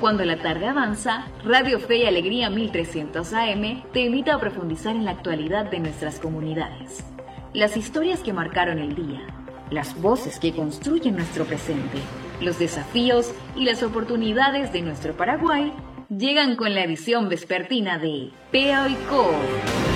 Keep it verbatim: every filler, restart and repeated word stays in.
Cuando la tarde avanza, Radio Fe y Alegría mil trescientos A M te invita a profundizar en la actualidad de nuestras comunidades. Las historias que marcaron el día, las voces que construyen nuestro presente, los desafíos y las oportunidades de nuestro Paraguay llegan con la edición vespertina de P A O I C O.